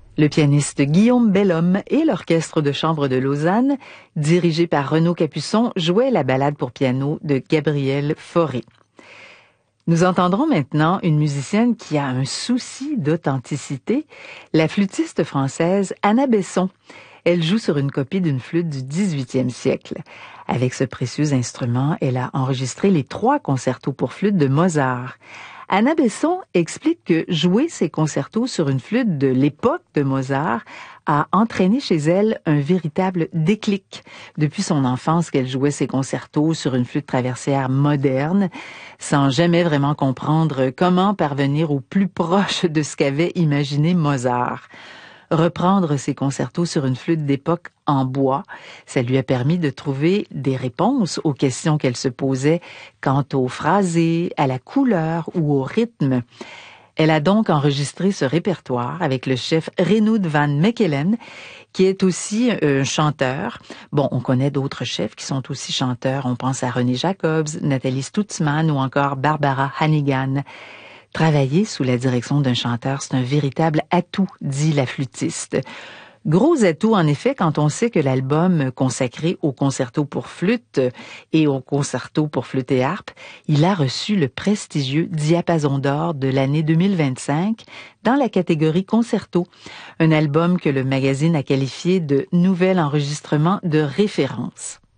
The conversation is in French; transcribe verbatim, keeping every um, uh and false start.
Le pianiste Guillaume Bellhomme et l'Orchestre de chambre de Lausanne, dirigé par Renaud Capuçon, jouaient la ballade pour piano de Gabriel Fauré. Nous entendrons maintenant une musicienne qui a un souci d'authenticité, la flûtiste française Anna Besson. Elle joue sur une copie d'une flûte du dix-huitième siècle. Avec ce précieux instrument, elle a enregistré les trois concertos pour flûte de Mozart. Anna Besson explique que jouer ces concertos sur une flûte de l'époque de Mozart a entraîné chez elle un véritable déclic. Depuis son enfance qu'elle jouait ses concertos sur une flûte traversière moderne, sans jamais vraiment comprendre comment parvenir au plus proche de ce qu'avait imaginé Mozart. Reprendre ses concertos sur une flûte d'époque en bois, ça lui a permis de trouver des réponses aux questions qu'elle se posait quant au phrasé, à la couleur ou au rythme. Elle a donc enregistré ce répertoire avec le chef Reinoud van Mechelen, qui est aussi un chanteur. Bon, on connaît d'autres chefs qui sont aussi chanteurs. On pense à René Jacobs, Nathalie Stutzmann ou encore Barbara Hannigan. Travailler sous la direction d'un chanteur, c'est un véritable atout, dit la flûtiste. Gros atout, en effet, quand on sait que l'album consacré au concerto pour flûte et au concerto pour flûte et harpe, il a reçu le prestigieux Diapason d'or de l'année deux mille vingt-cinq dans la catégorie concerto, un album que le magazine a qualifié de nouvel enregistrement de référence.